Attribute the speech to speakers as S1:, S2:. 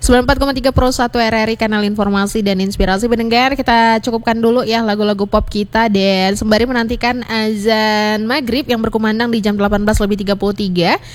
S1: 94,3 Pro 1 RRI, kanal informasi dan inspirasi pendengar. Kita cukupkan dulu ya lagu-lagu pop kita dan sembari menantikan azan maghrib yang berkumandang di jam 18:33.